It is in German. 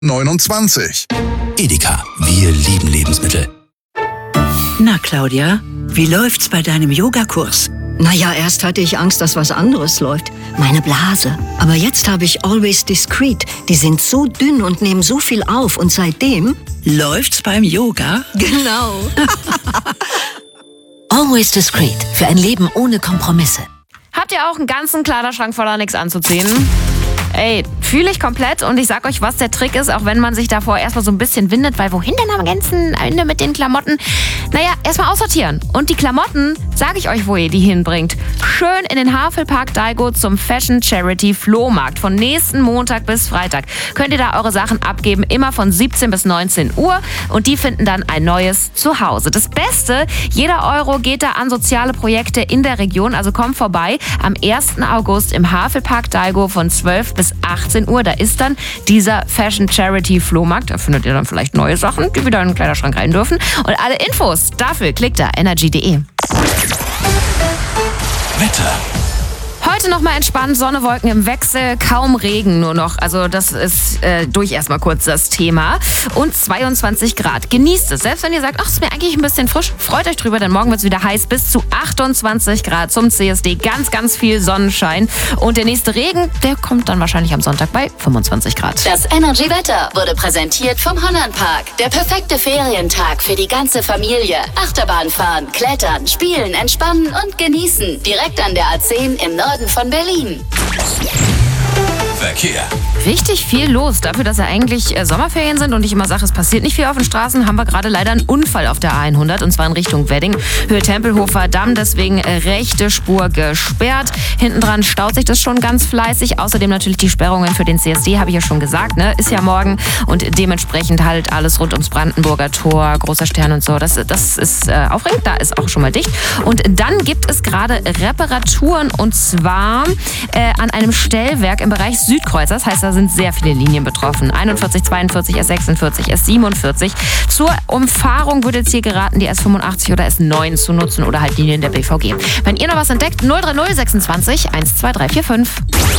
29. Edeka, wir lieben Lebensmittel. Na, Claudia, wie läuft's bei deinem Yogakurs? Naja, erst hatte ich Angst, dass was anderes läuft. Meine Blase. Aber jetzt habe ich Always Discreet. Die sind so dünn und nehmen so viel auf. Und seitdem... Läuft's beim Yoga? Genau. Always Discreet. Für ein Leben ohne Kompromisse. Habt ihr auch einen ganzen Kleiderschrank voller nichts anzuziehen? Ey, fühle ich komplett und ich sag euch, was der Trick ist, auch wenn man sich davor erstmal so ein bisschen windet, weil wohin denn am ganzen Ende mit den Klamotten? Naja, erstmal aussortieren. Und die Klamotten, sage ich euch, wo ihr die hinbringt. Schön in den Havelpark Daigou zum Fashion Charity Flohmarkt. Von nächsten Montag bis Freitag könnt ihr da eure Sachen abgeben, immer von 17 bis 19 Uhr. Und die finden dann ein neues Zuhause. Das Beste, jeder Euro geht da an soziale Projekte in der Region. Also kommt vorbei am 1. August im Havelpark Daigou von 12 bis 18 Uhr. Da ist dann dieser Fashion Charity Flohmarkt. Da findet ihr dann vielleicht neue Sachen, die wieder in den Kleiderschrank rein dürfen. Und alle Infos dafür klickt da energy.de. Wetter. Heute nochmal entspannt, Sonne, Wolken im Wechsel, kaum Regen nur noch. Also das ist durch erstmal kurz das Thema. Und 22 Grad. Genießt es. Selbst wenn ihr sagt, ach, ist mir eigentlich ein bisschen frisch, freut euch drüber, denn morgen wird es wieder heiß. Bis zu 28 Grad zum CSD. Ganz, ganz viel Sonnenschein. Und der nächste Regen, der kommt dann wahrscheinlich am Sonntag bei 25 Grad. Das Energy-Wetter wurde präsentiert vom Hollandpark. Der perfekte Ferientag für die ganze Familie. Achterbahn fahren, klettern, spielen, entspannen und genießen. Direkt an der A10 im Norden von Berlin. Verkehr. Richtig viel los. Dafür, dass ja eigentlich Sommerferien sind und ich immer sage, es passiert nicht viel auf den Straßen, haben wir gerade leider einen Unfall auf der A100 und zwar in Richtung Wedding, Höhe Tempelhofer Damm, deswegen rechte Spur gesperrt. Hinten dran staut sich das schon ganz fleißig. Außerdem natürlich die Sperrungen für den CSD, habe ich ja schon gesagt, ne? Ist ja morgen und dementsprechend halt alles rund ums Brandenburger Tor, Großer Stern und so. Das ist aufregend, da ist auch schon mal dicht. Und dann gibt es gerade Reparaturen und zwar an einem Stellwerk im Bereich Südkreuz. Das heißt, da sind sehr viele Linien betroffen. 41, 42, S46, S47. Zur Umfahrung wird jetzt hier geraten, die S85 oder S9 zu nutzen oder halt Linien der BVG. Wenn ihr noch was entdeckt, 030 26 12345.